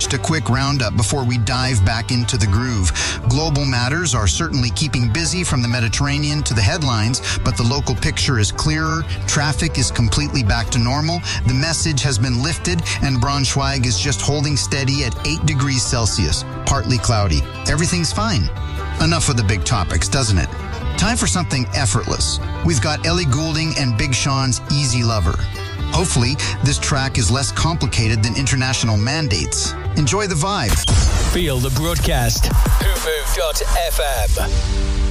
First, a quick roundup before we dive back into the groove. Global matters are certainly keeping busy from the Mediterranean to the headlines, but the local picture is clearer. Traffic is completely back to normal. The message has been lifted, and Braunschweig is just holding steady at 8 degrees Celsius, partly cloudy. Everything's fine. Enough of the big topics, doesn't it? Time for something effortless. We've got Ellie Goulding and Big Sean's Easy Lover. Hopefully, this track is less complicated than international mandates. Enjoy the vibe. Feel the broadcast. Hoopoo.fm.